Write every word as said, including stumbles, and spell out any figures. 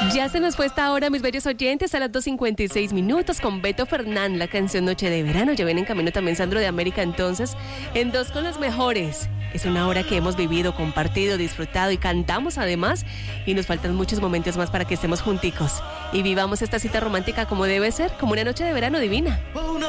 Ya se nos fue esta hora, mis bellos oyentes, a las dos cincuenta y seis minutos con Beto Fernán, la canción Noche de Verano. Ya viene en camino también Sandro de América, entonces, en Dos con las Mejores. Es una hora que hemos vivido, compartido, disfrutado y cantamos además. Y nos faltan muchos momentos más para que estemos junticos y vivamos esta cita romántica como debe ser, como una noche de verano divina.